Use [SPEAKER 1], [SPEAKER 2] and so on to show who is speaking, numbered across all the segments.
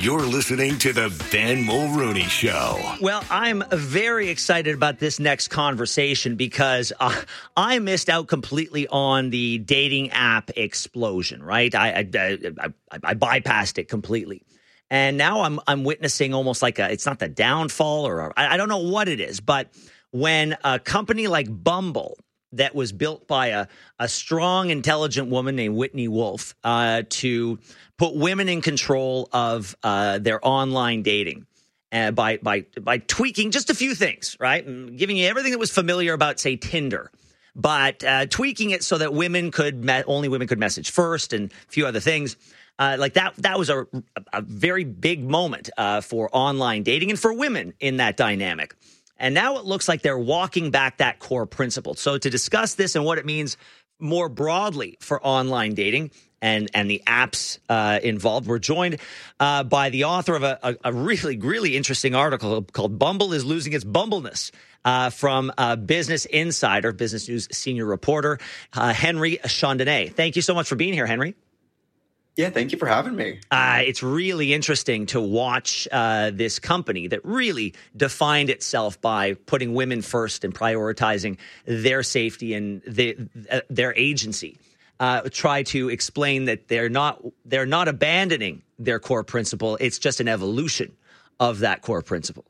[SPEAKER 1] You're listening to the Ben Mulrooney Show.
[SPEAKER 2] Well, I'm very excited about this next conversation because I missed out completely on the dating app explosion, right? I bypassed it completely. And now I'm witnessing almost like it's not the downfall or I don't know what it is, but when a company like Bumble that was built by a strong, intelligent woman named Whitney Wolf to put women in control of their online dating by tweaking just a few things, right? And giving you everything that was familiar about, say, Tinder, but tweaking it so that only women could message first and a few other things. Like that was a very big moment for online dating and for women in that dynamic. And now it looks like they're walking back that core principle. So to discuss this and what it means more broadly for online dating and the apps involved, we're joined by the author of a really, really interesting article called Bumble is Losing Its Bumbleness from Business Insider, Business News senior reporter, Henry Chandonnet. Thank you so much for being here, Henry.
[SPEAKER 3] Yeah, thank you for having me.
[SPEAKER 2] It's really interesting to watch this company that really defined itself by putting women first and prioritizing their safety and their agency. Try to explain that they're not abandoning their core principle. It's just an evolution of that core principle.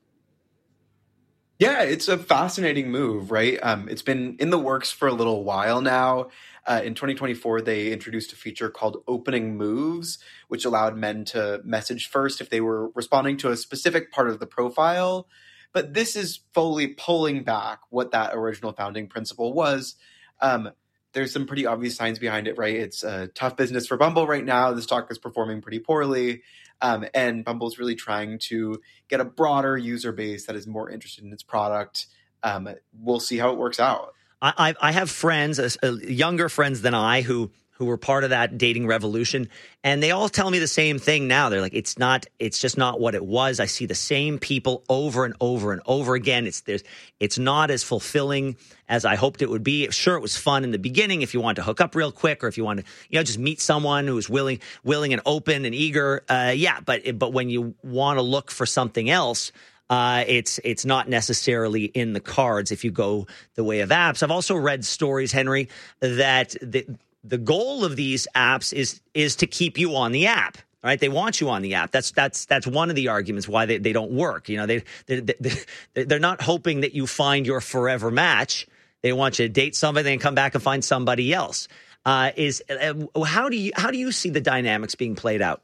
[SPEAKER 3] Yeah, it's a fascinating move, right? It's been in the works for a little while now. In 2024, they introduced a feature called Opening Moves, which allowed men to message first if they were responding to a specific part of the profile. But this is fully pulling back what that original founding principle was. There's some pretty obvious signs behind it, right? It's a tough business for Bumble right now. The stock is performing pretty poorly. And Bumble's really trying to get a broader user base that is more interested in its product. We'll see how it works out.
[SPEAKER 2] I have friends, younger friends than I, who were part of that dating revolution, and they all tell me the same thing now. They're like, it's just not what it was. I see the same people over and over and over again. It's not as fulfilling as I hoped it would be. Sure, it was fun in the beginning if you want to hook up real quick, or if you want to, just meet someone who is willing and open and eager. But when you want to look for something else, it's not necessarily in the cards if you go the way of apps. I've also read stories, Henry, that the goal of these apps is to keep you on the app. Right? They want you on the app. That's one of the arguments why they don't work. They're not hoping that you find your forever match. They want you to date somebody and come back and find somebody else. How do you see the dynamics being played out?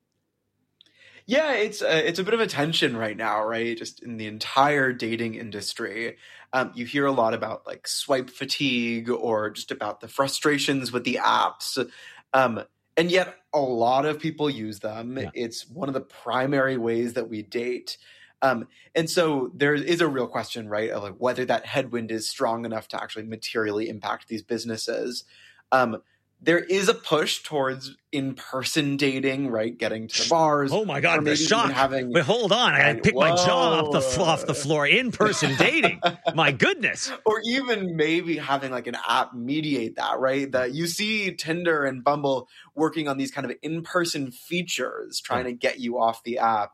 [SPEAKER 3] Yeah, it's a bit of a tension right now, right? Just in the entire dating industry. You hear a lot about like swipe fatigue or just about the frustrations with the apps. And yet a lot of people use them. Yeah. It's one of the primary ways that we date. And so there is a real question, right, of like whether that headwind is strong enough to actually materially impact these businesses. There is a push towards in-person dating, right? Getting to the bars.
[SPEAKER 2] Oh my God, the shock. Wait, hold on. I gotta pick my jaw off the floor. In-person dating. My goodness.
[SPEAKER 3] Or even maybe having like an app mediate that, right? That you see Tinder and Bumble working on these kind of in-person features, trying to get you off the app.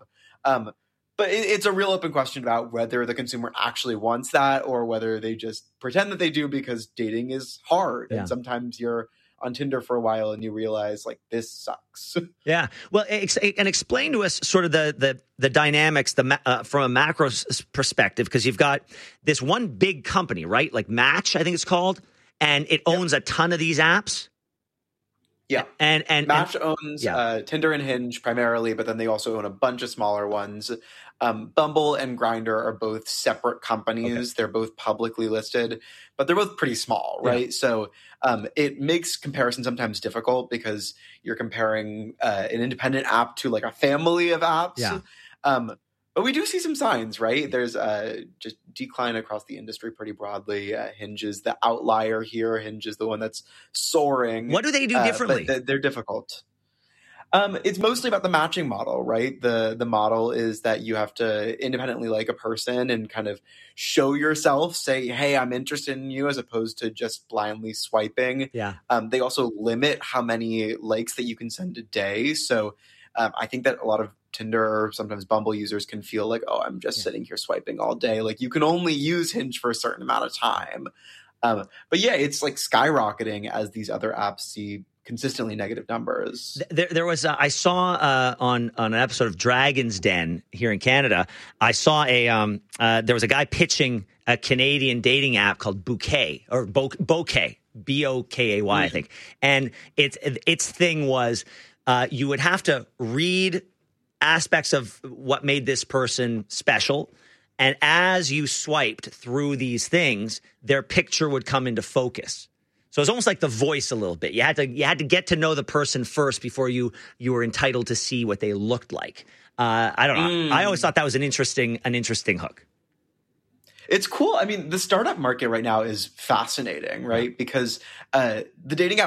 [SPEAKER 3] But it's a real open question about whether the consumer actually wants that or whether they just pretend that they do because dating is hard. Yeah. And sometimes you're on Tinder for a while and you realize like this sucks.
[SPEAKER 2] Yeah. Well, and explain to us sort of the dynamics from a macro perspective, because you've got this one big company, right? Like Match, I think it's called, and it owns a ton of these apps.
[SPEAKER 3] Yeah. And Match owns Tinder and Hinge primarily, but then they also own a bunch of smaller ones. Bumble and Grindr are both separate companies. Okay. They're both publicly listed, but they're both pretty small, right? Yeah. So it makes comparison sometimes difficult because you're comparing an independent app to like a family of apps. Yeah. But we do see some signs, right? There's just decline across the industry pretty broadly. Hinge is the outlier here. Hinge is the one that's soaring.
[SPEAKER 2] What do they do differently?
[SPEAKER 3] But they're difficult. It's mostly about the matching model, right? The model is that you have to independently like a person and kind of show yourself, say, hey, I'm interested in you, as opposed to just blindly swiping.
[SPEAKER 2] Yeah.
[SPEAKER 3] They also limit how many likes that you can send a day. So I think that a lot of Tinder or sometimes Bumble users can feel like, oh, I'm just sitting here swiping all day. Like, you can only use Hinge for a certain amount of time. But yeah, it's like skyrocketing as these other apps see consistently negative numbers.
[SPEAKER 2] There was I saw on an episode of Dragon's Den here in Canada, I saw there was a guy pitching a Canadian dating app called Bouquet or Bokay, Bokay, I think. And its thing was you would have to read aspects of what made this person special. And as you swiped through these things, their picture would come into focus. So it's almost like The Voice a little bit. You had to get to know the person first before you were entitled to see what they looked like. I don't know. I always thought that was an interesting hook.
[SPEAKER 3] It's cool. I mean, the startup market right now is fascinating, right? Because the dating app